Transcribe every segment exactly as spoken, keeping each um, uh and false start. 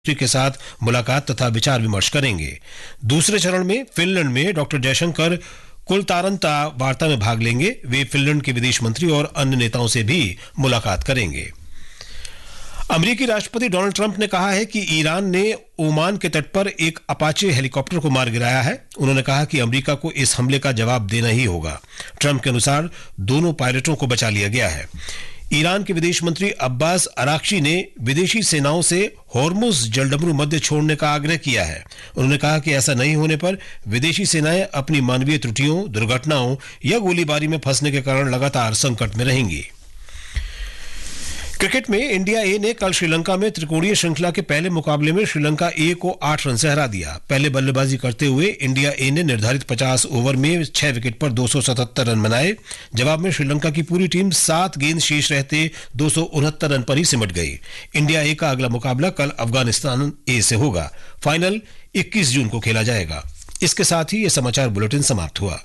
के साथ मुलाकात तथा विचार विमर्श करेंगे। दूसरे चरण में फिनलैंड में डॉक्टर जयशंकर कुलतारंता वार्ता में भाग लेंगे। वे फिनलैंड के विदेश मंत्री और अन्य नेताओं से भी मुलाकात करेंगे। अमेरिकी राष्ट्रपति डोनाल्ड ट्रंप ने कहा है कि ईरान ने ओमान के तट पर एक अपाचे हेलीकॉप्टर को मार गिराया है। उन्होंने कहा कि अमेरिका को इस हमले का जवाब देना ही होगा। ट्रंप के अनुसार दोनों पायलटों को बचा लिया गया है। ईरान के विदेश मंत्री अब्बास अराक्ची ने विदेशी सेनाओं से होर्मुज जलडमरू मध्य छोड़ने का आग्रह किया है। उन्होंने कहा कि ऐसा नहीं होने पर विदेशी सेनाएं अपनी मानवीय त्रुटियों, दुर्घटनाओं या गोलीबारी में फंसने के कारण लगातार संकट में रहेंगी। क्रिकेट में इंडिया ए ने कल श्रीलंका में त्रिकोणीय श्रृंखला के पहले मुकाबले में श्रीलंका ए को आठ रन से हरा दिया। पहले बल्लेबाजी करते हुए इंडिया ए ने निर्धारित पचास ओवर में छह विकेट पर दो सौ सतहत्तर रन बनाए। जवाब में श्रीलंका की पूरी टीम सात गेंद शेष रहते दो सौ उनहत्तर रन पर ही सिमट गई। इंडिया ए का अगला मुकाबला कल अफगानिस्तान ए से होगा। फाइनल इक्कीस जून को खेला जाएगा। इसके साथ ही यह समाचार बुलेटिन समाप्त हुआ।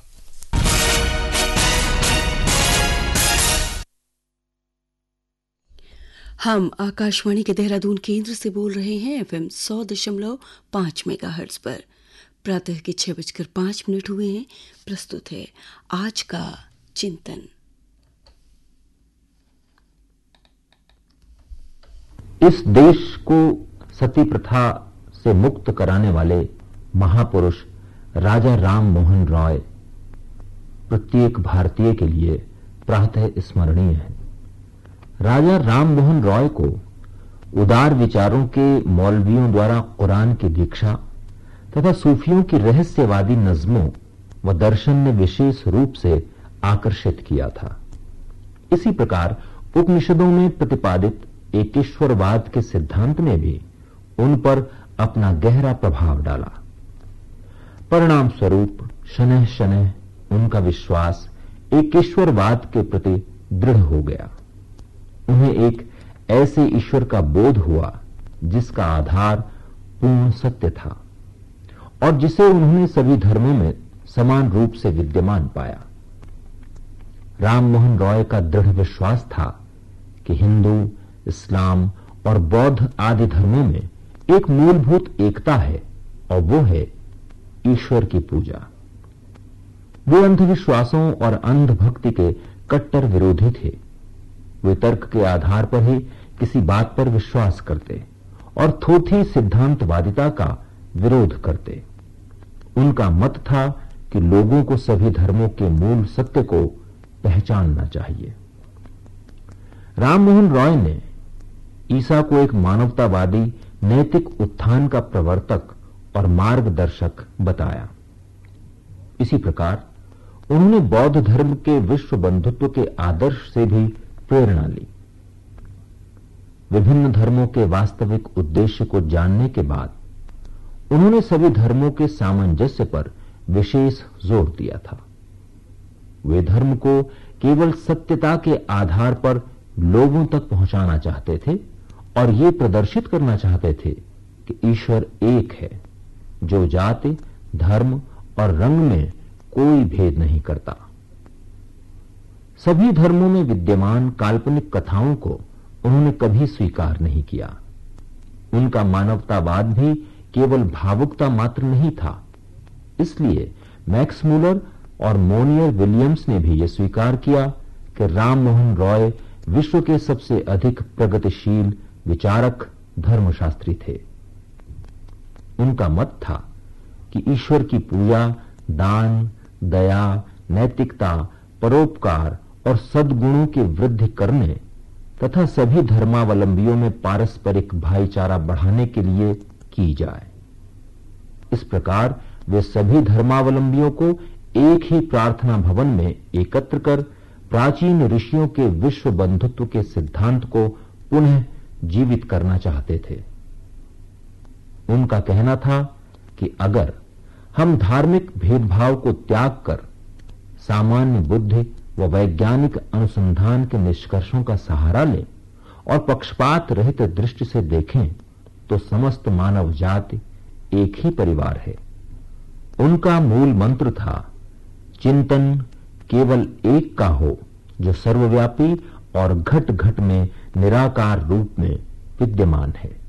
हम आकाशवाणी के देहरादून केंद्र से बोल रहे हैं एफएम सौ दशमलव पाँच मेगाहर्ट्ज पर। प्रातः के छह बजकर पाँच मिनट हुए हैं। प्रस्तुत है आज का चिंतन। इस देश को सती प्रथा से मुक्त कराने वाले महापुरुष राजा राम मोहन रॉय प्रत्येक भारतीय के लिए प्रातः स्मरणीय है। राजा राम मोहन रॉय को उदार विचारों के मौलवियों द्वारा कुरान की दीक्षा तथा सूफियों की रहस्यवादी नज्मों व दर्शन ने विशेष रूप से आकर्षित किया था। इसी प्रकार उपनिषदों में प्रतिपादित एकेश्वरवाद के सिद्धांत ने भी उन पर अपना गहरा प्रभाव डाला। परिणाम स्वरूप शनह शनह उनका विश्वास एकेश्वरवाद के प्रति दृढ़ हो गया। उन्हें एक ऐसे ईश्वर का बोध हुआ जिसका आधार पूर्ण सत्य था और जिसे उन्होंने सभी धर्मों में समान रूप से विद्यमान पाया। राम मोहन रॉय का दृढ़ विश्वास था कि हिंदू, इस्लाम और बौद्ध आदि धर्मों में एक मूलभूत एकता है और वो है ईश्वर की पूजा। वे अंधविश्वासों और अंधभक्ति के कट्टर विरोधी थे। वे तर्क के आधार पर ही किसी बात पर विश्वास करते और थोथी सिद्धांतवादिता का विरोध करते। उनका मत था कि लोगों को सभी धर्मों के मूल सत्य को पहचानना चाहिए। राममोहन रॉय ने ईसा को एक मानवतावादी नैतिक उत्थान का प्रवर्तक और मार्गदर्शक बताया। इसी प्रकार उन्होंने बौद्ध धर्म के विश्व बंधुत्व के आदर्श से भी प्रेरणा ली। विभिन्न धर्मों के वास्तविक उद्देश्य को जानने के बाद उन्होंने सभी धर्मों के सामंजस्य पर विशेष जोर दिया था। वे धर्म को केवल सत्यता के आधार पर लोगों तक पहुंचाना चाहते थे और ये प्रदर्शित करना चाहते थे कि ईश्वर एक है जो जाति, धर्म और रंग में कोई भेद नहीं करता। सभी धर्मों में विद्यमान काल्पनिक कथाओं को उन्होंने कभी स्वीकार नहीं किया। उनका मानवतावाद भी केवल भावुकता मात्र नहीं था। इसलिए मैक्स मूलर और मोनियर विलियम्स ने भी यह स्वीकार किया कि राम मोहन रॉय विश्व के सबसे अधिक प्रगतिशील विचारक धर्मशास्त्री थे। उनका मत था कि ईश्वर की पूजा दान, दया, नैतिकता, परोपकार और सद्गुणों की वृद्धि करने तथा सभी धर्मावलंबियों में पारस्परिक भाईचारा बढ़ाने के लिए की जाए। इस प्रकार वे सभी धर्मावलंबियों को एक ही प्रार्थना भवन में एकत्र कर प्राचीन ऋषियों के विश्व बंधुत्व के सिद्धांत को पुनः जीवित करना चाहते थे। उनका कहना था कि अगर हम धार्मिक भेदभाव को त्याग कर सामान्य बुद्धि व वैज्ञानिक अनुसंधान के निष्कर्षों का सहारा लें और पक्षपात रहित दृष्टि से देखें तो समस्त मानव जाति एक ही परिवार है। उनका मूल मंत्र था चिंतन केवल एक का हो जो सर्वव्यापी और घट घट में निराकार रूप में विद्यमान है।